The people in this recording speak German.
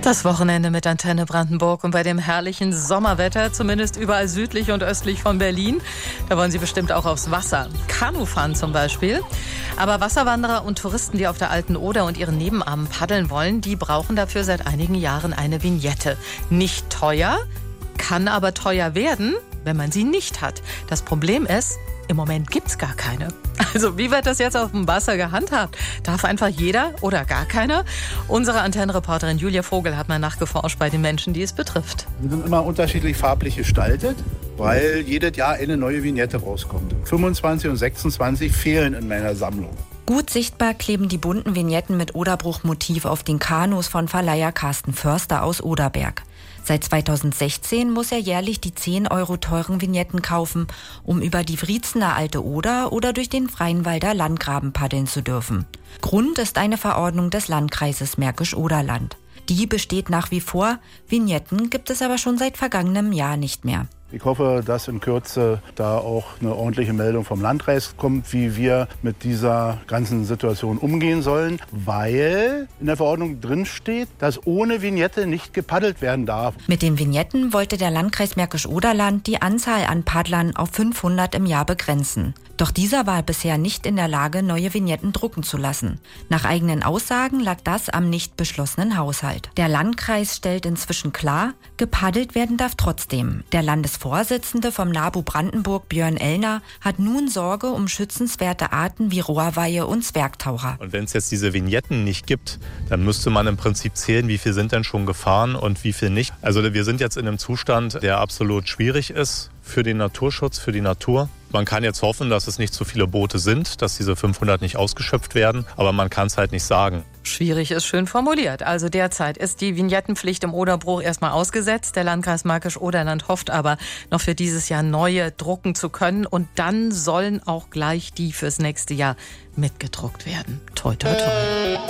Das Wochenende mit Antenne Brandenburg und bei dem herrlichen Sommerwetter, zumindest überall südlich und östlich von Berlin. Da wollen Sie bestimmt auch aufs Wasser. Kanu fahren zum Beispiel. Aber Wasserwanderer und Touristen, die auf der Alten Oder und ihren Nebenarmen paddeln wollen, die brauchen dafür seit einigen Jahren eine Vignette. Nicht teuer, kann aber teuer werden, wenn man sie nicht hat. Das Problem ist, im Moment gibt's gar keine. Also wie wird das jetzt auf dem Wasser gehandhabt? Darf einfach jeder oder gar keiner? Unsere Antennenreporterin Julia Vogel hat mal nachgeforscht bei den Menschen, die es betrifft. Die sind immer unterschiedlich farblich gestaltet, weil jedes Jahr eine neue Vignette rauskommt. 25 und 26 fehlen in meiner Sammlung. Gut sichtbar kleben die bunten Vignetten mit Oderbruch-Motiv auf den Kanus von Verleiher Carsten Förster aus Oderberg. Seit 2016 muss er jährlich die 10 Euro teuren Vignetten kaufen, um über die Wriezener Alte Oder oder durch den Freienwalder Landgraben paddeln zu dürfen. Grund ist eine Verordnung des Landkreises Märkisch-Oderland. Die besteht nach wie vor, Vignetten gibt es aber schon seit vergangenem Jahr nicht mehr. Ich hoffe, dass in Kürze da auch eine ordentliche Meldung vom Landkreis kommt, wie wir mit dieser ganzen Situation umgehen sollen, weil in der Verordnung drin steht, dass ohne Vignette nicht gepaddelt werden darf. Mit den Vignetten wollte der Landkreis Märkisch-Oderland die Anzahl an Paddlern auf 500 im Jahr begrenzen. Doch dieser war bisher nicht in der Lage, neue Vignetten drucken zu lassen. Nach eigenen Aussagen lag das am nicht beschlossenen Haushalt. Der Landkreis stellt inzwischen klar, gepaddelt werden darf trotzdem. Der Landesvorsitzende vom NABU Brandenburg, Björn Ellner, hat nun Sorge um schützenswerte Arten wie Rohrweihe und Zwergtaucher. Und wenn es jetzt diese Vignetten nicht gibt, dann müsste man im Prinzip zählen, wie viel sind denn schon gefahren und wie viel nicht. Also wir sind jetzt in einem Zustand, der absolut schwierig ist für den Naturschutz, für die Natur. Man kann jetzt hoffen, dass es nicht zu viele Boote sind, dass diese 500 nicht ausgeschöpft werden, aber man kann es halt nicht sagen. Schwierig ist schön formuliert. Also derzeit ist die Vignettenpflicht im Oderbruch erstmal ausgesetzt. Der Landkreis Märkisch-Oderland hofft aber, noch für dieses Jahr neue drucken zu können. Und dann sollen auch gleich die fürs nächste Jahr mitgedruckt werden. Toi, toi, toi.